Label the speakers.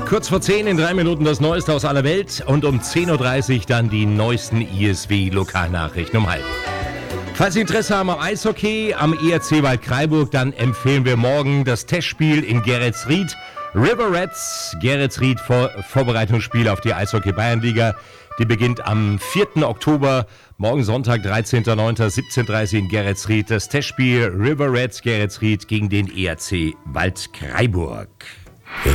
Speaker 1: Kurz vor 10 in 3 Minuten das Neueste aus aller Welt und um 10.30 Uhr dann die neuesten ISW-Lokalnachrichten um halb. Falls Sie Interesse haben am Eishockey am ERC Waldkraiburg, dann empfehlen wir morgen das Testspiel in Geretsried. River Rats, Geretsried Vorbereitungsspiel auf die Eishockey-Bayernliga. Die beginnt am 4. Oktober, morgen Sonntag, 13.09., 17.30 Uhr in Geretsried. Das Testspiel River Rats Geretsried gegen den ERC Waldkraiburg.